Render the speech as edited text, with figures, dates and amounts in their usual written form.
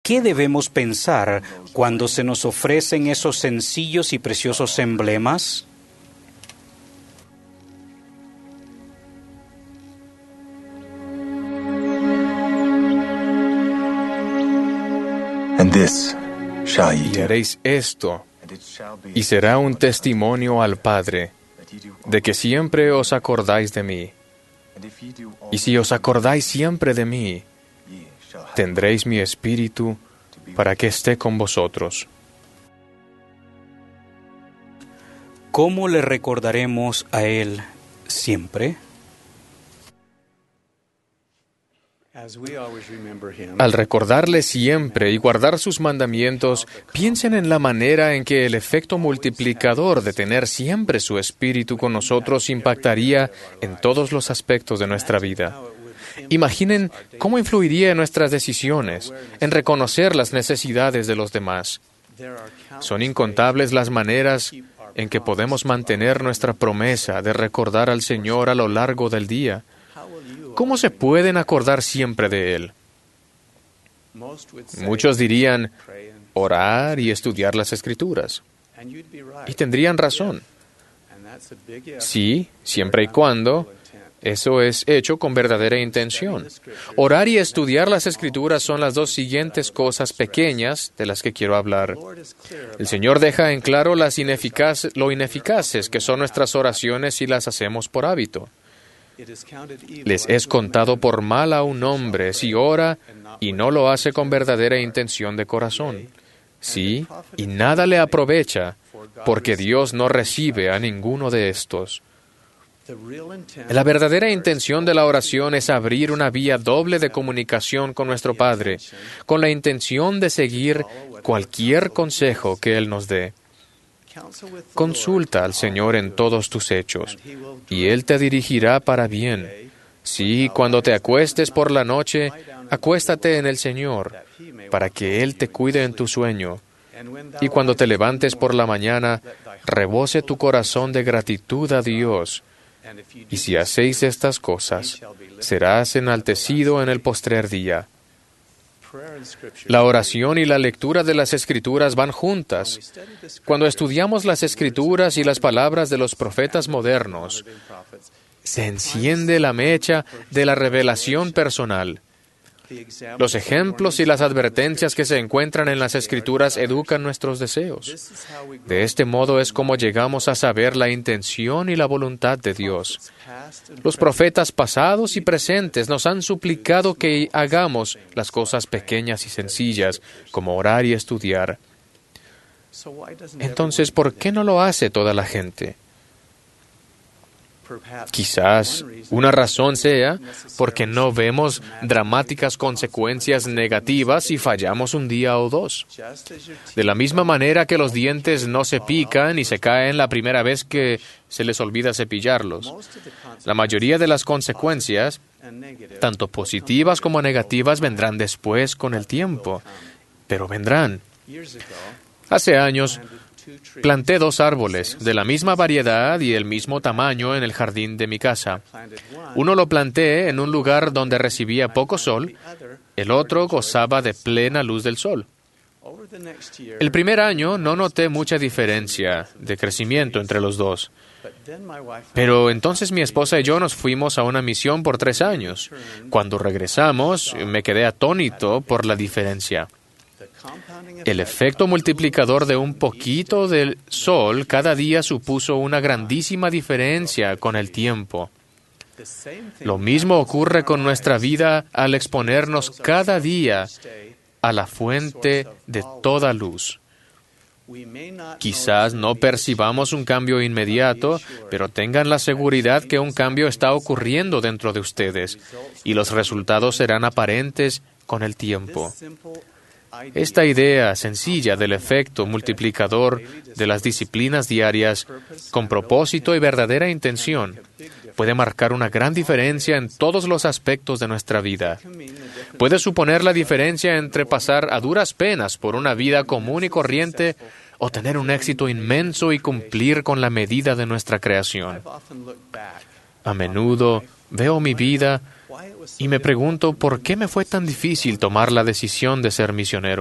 ¿Qué debemos pensar cuando se nos ofrecen esos sencillos y preciosos emblemas? Y haréis esto, y será un testimonio al Padre, de que siempre os acordáis de mí. Y si os acordáis siempre de mí, tendréis mi espíritu para que esté con vosotros. ¿Cómo le recordaremos a Él siempre? Al recordarle siempre y guardar sus mandamientos, piensen en la manera en que el efecto multiplicador de tener siempre su espíritu con nosotros impactaría en todos los aspectos de nuestra vida. Imaginen cómo influiría en nuestras decisiones, en reconocer las necesidades de los demás. Son incontables las maneras en que podemos mantener nuestra promesa de recordar al Señor a lo largo del día. ¿Cómo se pueden acordar siempre de Él? Muchos dirían orar y estudiar las Escrituras. Y tendrían razón. Sí, siempre y cuando eso es hecho con verdadera intención. Orar y estudiar las Escrituras son las dos siguientes cosas pequeñas de las que quiero hablar. El Señor deja en claro lo ineficaces que son nuestras oraciones si las hacemos por hábito. Les es contado por mal a un hombre si ora y no lo hace con verdadera intención de corazón. Sí, y nada le aprovecha, porque Dios no recibe a ninguno de estos. La verdadera intención de la oración es abrir una vía doble de comunicación con nuestro Padre, con la intención de seguir cualquier consejo que Él nos dé. Consulta al Señor en todos tus hechos, y Él te dirigirá para bien. Sí, cuando te acuestes por la noche, acuéstate en el Señor, para que Él te cuide en tu sueño. Y cuando te levantes por la mañana, rebose tu corazón de gratitud a Dios. Y si hacéis estas cosas, serás enaltecido en el postrer día. La oración y la lectura de las Escrituras van juntas. Cuando estudiamos las Escrituras y las palabras de los profetas modernos, se enciende la mecha de la revelación personal. Los ejemplos y las advertencias que se encuentran en las Escrituras educan nuestros deseos. De este modo es como llegamos a saber la intención y la voluntad de Dios. Los profetas pasados y presentes nos han suplicado que hagamos las cosas pequeñas y sencillas, como orar y estudiar. Entonces, ¿por qué no lo hace toda la gente? Quizás una razón sea porque no vemos dramáticas consecuencias negativas si fallamos un día o dos. De la misma manera que los dientes no se pican y se caen la primera vez que se les olvida cepillarlos. La mayoría de las consecuencias, tanto positivas como negativas, vendrán después con el tiempo, pero vendrán. Hace años, planté 2 árboles de la misma variedad y el mismo tamaño en el jardín de mi casa. Uno lo planté en un lugar donde recibía poco sol, el otro gozaba de plena luz del sol. El primer año no noté mucha diferencia de crecimiento entre los dos. Pero entonces mi esposa y yo nos fuimos a una misión por 3 años. Cuando regresamos, me quedé atónito por la diferencia. El efecto multiplicador de un poquito del sol cada día supuso una grandísima diferencia con el tiempo. Lo mismo ocurre con nuestra vida al exponernos cada día a la fuente de toda luz. Quizás no percibamos un cambio inmediato, pero tengan la seguridad que un cambio está ocurriendo dentro de ustedes y los resultados serán aparentes con el tiempo. Esta idea sencilla del efecto multiplicador de las disciplinas diarias, con propósito y verdadera intención, puede marcar una gran diferencia en todos los aspectos de nuestra vida. Puede suponer la diferencia entre pasar a duras penas por una vida común y corriente o tener un éxito inmenso y cumplir con la medida de nuestra creación. A menudo veo mi vida Y me pregunto por qué me fue tan difícil tomar la decisión de ser misionero.